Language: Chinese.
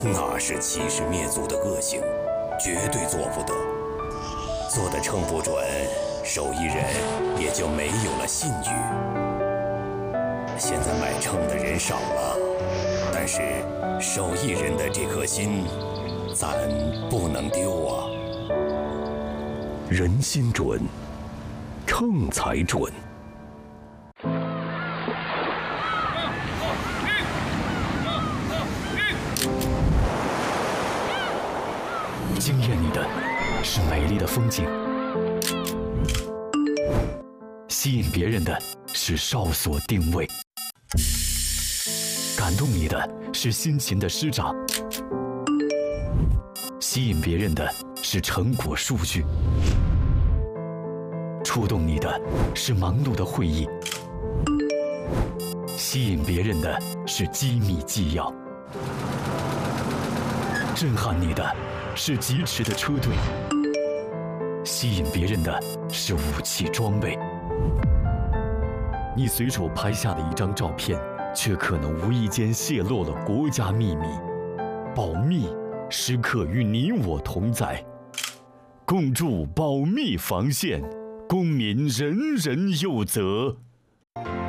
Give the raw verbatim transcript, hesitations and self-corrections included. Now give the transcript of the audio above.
那是欺师灭祖的恶行，绝对做不得。做的称不准，手艺人也就没有了信誉。现在买秤的人少了，但是手艺人的这颗心，咱不能丢啊。人心准，秤才准。 惊艳你的是美丽的风景，吸引别人的是哨所定位，感动你的是辛勤的师长，吸引别人的是成果数据，触动你的是忙碌的会议，吸引别人的是机密纪要，震撼你的是疾驰的车队，吸引别人的是武器装备。你随手拍下的一张照片，却可能无意间泄露了国家秘密。保密时刻与你我同在，共筑保密防线，公民人人有责。